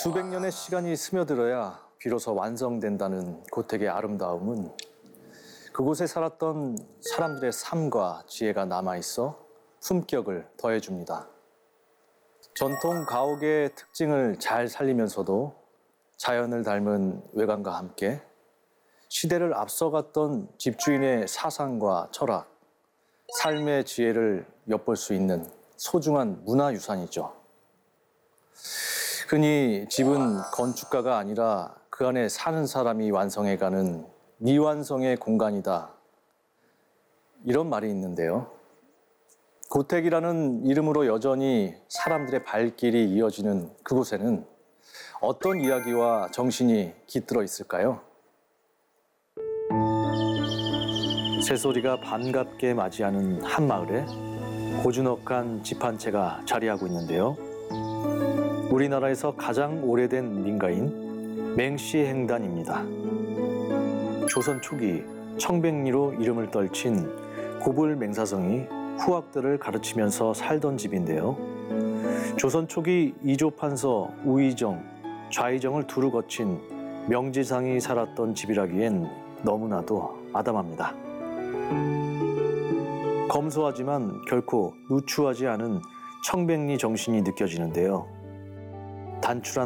수백 년의 시간이 스며들어야 비로소 완성된다는 고택의 아름다움은 그곳에 살았던 사람들의 삶과 지혜가 남아있어 품격을 더해줍니다. 전통 가옥의 특징을 잘 살리면서도 자연을 닮은 외관과 함께 시대를 앞서갔던 집주인의 사상과 철학, 삶의 지혜를 엿볼 수 있는 소중한 문화유산이죠. 흔히 집은 건축가가 아니라 그 안에 사는 사람이 완성해가는 미완성의 공간이다. 이런 말이 있는데요. 고택이라는 이름으로 여전히 사람들의 발길이 이어지는 그곳에는 어떤 이야기와 정신이 깃들어 있을까요? 새소리가 반갑게 맞이하는 한 마을에 고즈넉한 집 한 채가 자리하고 있는데요. 우리나라에서 가장 오래된 민가인 맹시행단입니다. 조선 초기 청백리로 이름을 떨친 고불맹사성이 후학들을 가르치면서 살던 집인데요. 조선 초기 이조판서 우의정, 좌의정을 두루 거친 명지상이 살았던 집이라기엔 너무나도 아담합니다. 검소하지만 결코 누추하지 않은 청백리 정신이 느껴지는데요. 단출한